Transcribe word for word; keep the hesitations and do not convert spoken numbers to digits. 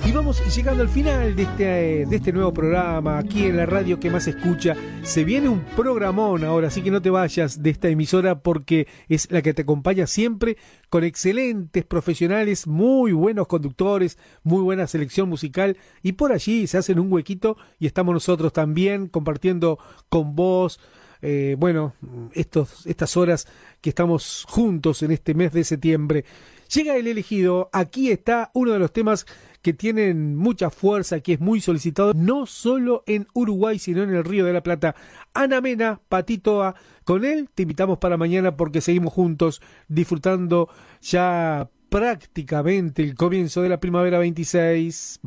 Y vamos llegando al final de este, de este nuevo programa, aquí en la radio que más se escucha. Se viene un programón ahora, así que no te vayas de esta emisora porque es la que te acompaña siempre con excelentes profesionales, muy buenos conductores, muy buena selección musical. Y por allí se hacen un huequito y estamos nosotros también compartiendo con vos. Eh, bueno, estos, estas horas que estamos juntos en este mes de septiembre. Llega el elegido, aquí está uno de los temas que tienen mucha fuerza, que es muy solicitado, no solo en Uruguay, sino en el Río de la Plata. Ana Mena, Patitoa, con él te invitamos para mañana porque seguimos juntos disfrutando ya prácticamente el comienzo de la primavera veintiséis.